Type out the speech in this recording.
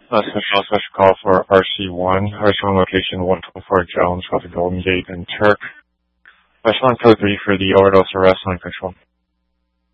Special call for RC1 location 124 Jones, South Golden Gate, and Turk. Special code 3 for the overdose arrest on control.